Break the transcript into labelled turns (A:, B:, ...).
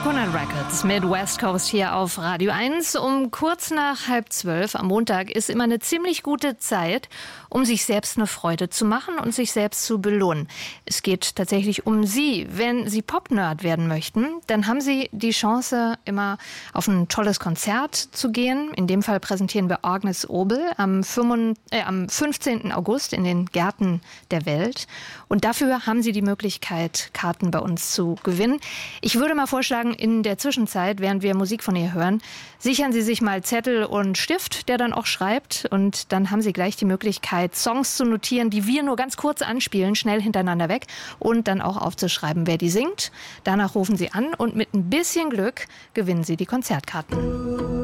A: Coconut Records mit West Coast hier auf Radio 1. Um kurz nach 11:30 am Montag ist immer eine ziemlich gute Zeit, um sich selbst eine Freude zu machen und sich selbst zu belohnen. Es geht tatsächlich um Sie. Wenn Sie Pop-Nerd werden möchten, dann haben Sie die Chance, immer auf ein tolles Konzert zu gehen. In dem Fall präsentieren wir Agnes Obel am 15. August in den Gärten der Welt. Und dafür haben Sie die Möglichkeit, Karten bei uns zu gewinnen. Ich würde mal vorschlagen, in der Zwischenzeit, während wir Musik von ihr hören, sichern Sie sich mal Zettel und Stift, der dann auch schreibt. Und dann haben Sie gleich die Möglichkeit, Songs zu notieren, die wir nur ganz kurz anspielen, schnell hintereinander weg. Und dann auch aufzuschreiben, wer die singt. Danach rufen Sie an und mit ein bisschen Glück gewinnen Sie die Konzertkarten.